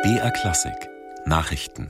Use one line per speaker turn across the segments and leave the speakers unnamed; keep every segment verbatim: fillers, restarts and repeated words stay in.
B R Klassik Nachrichten.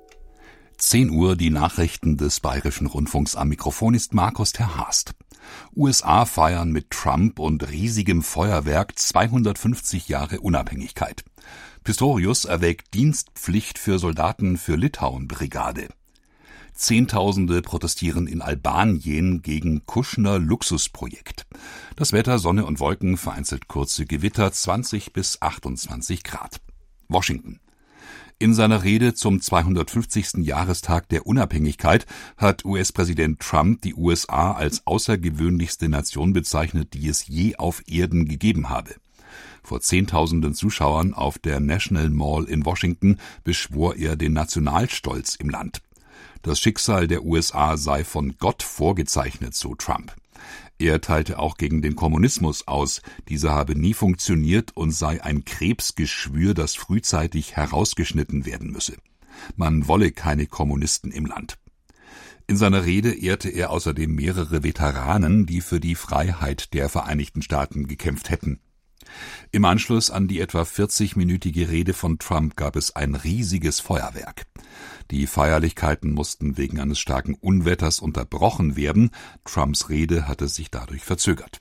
zehn Uhr die Nachrichten des Bayerischen Rundfunks. Am Mikrofon ist Markus Terhast. U S A feiern mit Trump und riesigem Feuerwerk zweihundertfünfzig Jahre Unabhängigkeit. Pistorius erwägt Dienstpflicht für Soldaten für Litauen-Brigade. Zehntausende protestieren in Albanien gegen Kushner Luxusprojekt. Das Wetter, Sonne und Wolken, vereinzelt kurze Gewitter, zwanzig bis achtundzwanzig Grad. Washington. In seiner Rede zum zweihundertfünfzigsten Jahrestag der Unabhängigkeit hat U S-Präsident Trump die U S A als außergewöhnlichste Nation bezeichnet, die es je auf Erden gegeben habe. Vor Zehntausenden Zuschauern auf der National Mall in Washington beschwor er den Nationalstolz im Land. Das Schicksal der U S A sei von Gott vorgezeichnet, so Trump. Er teilte auch gegen den Kommunismus aus, dieser habe nie funktioniert und sei ein Krebsgeschwür, das frühzeitig herausgeschnitten werden müsse. Man wolle keine Kommunisten im Land. In seiner Rede ehrte er außerdem mehrere Veteranen, die für die Freiheit der Vereinigten Staaten gekämpft hätten. Im Anschluss an die etwa vierzigminütige Rede von Trump gab es ein riesiges Feuerwerk. Die Feierlichkeiten mussten wegen eines starken Unwetters unterbrochen werden. Trumps Rede hatte sich dadurch verzögert.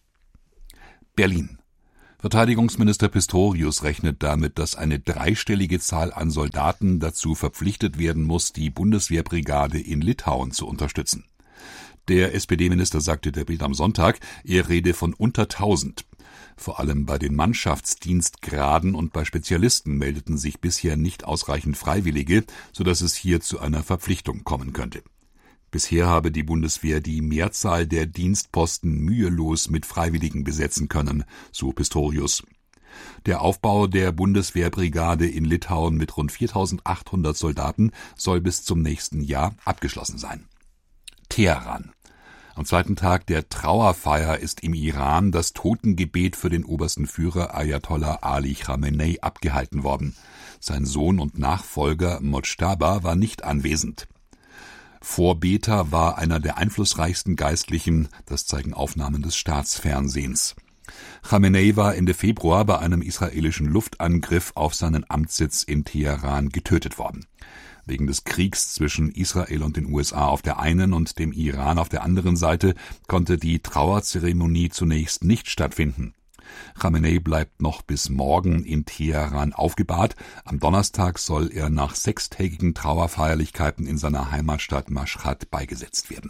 Berlin. Verteidigungsminister Pistorius rechnet damit, dass eine dreistellige Zahl an Soldaten dazu verpflichtet werden muss, die Bundeswehrbrigade in Litauen zu unterstützen. Der S P D-Minister sagte der Bild am Sonntag, er rede von unter tausend. Vor allem bei den Mannschaftsdienstgraden und bei Spezialisten meldeten sich bisher nicht ausreichend Freiwillige, sodass es hier zu einer Verpflichtung kommen könnte. Bisher habe die Bundeswehr die Mehrzahl der Dienstposten mühelos mit Freiwilligen besetzen können, so Pistorius. Der Aufbau der Bundeswehrbrigade in Litauen mit rund viertausendachthundert Soldaten soll bis zum nächsten Jahr abgeschlossen sein. Teheran. Am zweiten Tag der Trauerfeier ist im Iran das Totengebet für den obersten Führer Ayatollah Ali Khamenei abgehalten worden. Sein Sohn und Nachfolger Mojtaba war nicht anwesend. Vorbeter war einer der einflussreichsten Geistlichen, das zeigen Aufnahmen des Staatsfernsehens. Khamenei war Ende Februar bei einem israelischen Luftangriff auf seinen Amtssitz in Teheran getötet worden. Wegen des Kriegs zwischen Israel und den U S A auf der einen und dem Iran auf der anderen Seite konnte die Trauerzeremonie zunächst nicht stattfinden. Khamenei bleibt noch bis morgen in Teheran aufgebahrt. Am Donnerstag soll er nach sechstägigen Trauerfeierlichkeiten in seiner Heimatstadt Maschhad beigesetzt werden.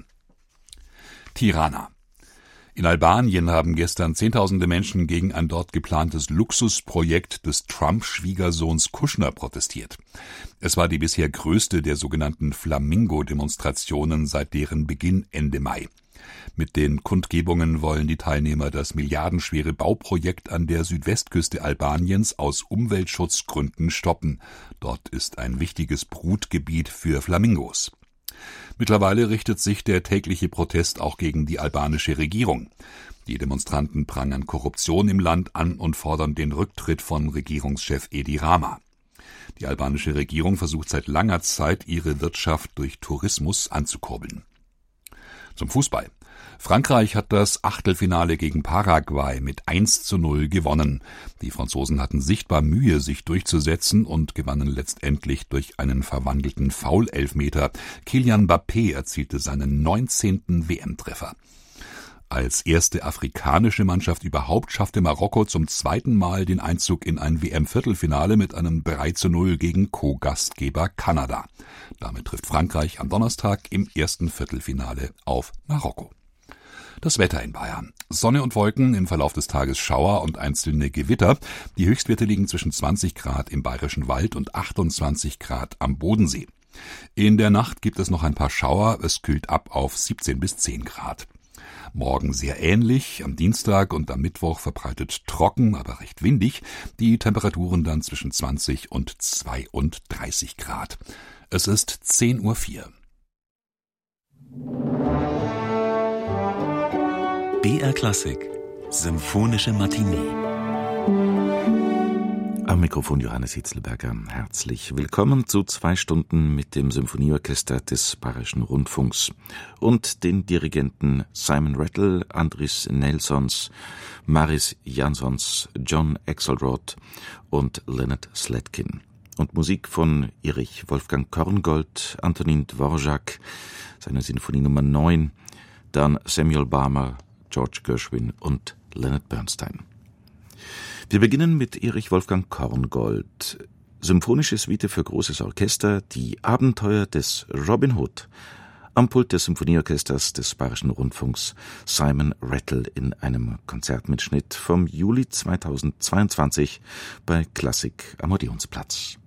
Tirana. In Albanien haben gestern Zehntausende Menschen gegen ein dort geplantes Luxusprojekt des Trump-Schwiegersohns Kushner protestiert. Es war die bisher größte der sogenannten Flamingo-Demonstrationen seit deren Beginn Ende Mai. Mit den Kundgebungen wollen die Teilnehmer das milliardenschwere Bauprojekt an der Südwestküste Albaniens aus Umweltschutzgründen stoppen. Dort ist ein wichtiges Brutgebiet für Flamingos. Mittlerweile richtet sich der tägliche Protest auch gegen die albanische Regierung. Die Demonstranten prangern Korruption im Land an und fordern den Rücktritt von Regierungschef Edi Rama. Die albanische Regierung versucht seit langer Zeit, ihre Wirtschaft durch Tourismus anzukurbeln. Zum Fußball. Frankreich hat das Achtelfinale gegen Paraguay mit eins zu null gewonnen. Die Franzosen hatten sichtbar Mühe, sich durchzusetzen und gewannen letztendlich durch einen verwandelten Foul-Elfmeter. Kylian Mbappé erzielte seinen neunzehnten W M-Treffer. Als erste afrikanische Mannschaft überhaupt schaffte Marokko zum zweiten Mal den Einzug in ein W M-Viertelfinale mit einem drei zu null gegen Co-Gastgeber Kanada. Damit trifft Frankreich am Donnerstag im ersten Viertelfinale auf Marokko. Das Wetter in Bayern. Sonne und Wolken, im Verlauf des Tages Schauer und einzelne Gewitter. Die Höchstwerte liegen zwischen zwanzig Grad im Bayerischen Wald und achtundzwanzig Grad am Bodensee. In der Nacht gibt es noch ein paar Schauer, es kühlt ab auf siebzehn bis zehn Grad. Morgen sehr ähnlich, am Dienstag und am Mittwoch verbreitet trocken, aber recht windig. Die Temperaturen dann zwischen zwanzig und zweiunddreißig Grad. Es ist zehn Uhr vier.
B R Klassik Symphonische Matinee.
Am Mikrofon Johannes Hitzelberger. Herzlich willkommen zu zwei Stunden mit dem Symphonieorchester des Bayerischen Rundfunks und den Dirigenten Simon Rattle, Andris Nelsons, Maris Jansons, John Axelrod und Leonard Slatkin. und Musik von Erich Wolfgang Korngold, Antonin Dvorak, seine Sinfonie Nummer neun, dann Samuel Barmer, George Gershwin und Leonard Bernstein. Wir beginnen mit Erich Wolfgang Korngold. Symphonische Suite für großes Orchester, die Abenteuer des Robin Hood. Am Pult des Symphonieorchesters des Bayerischen Rundfunks Simon Rattle in einem Konzertmitschnitt vom Juli zweitausendzweiundzwanzig bei Klassik am Odeonsplatz.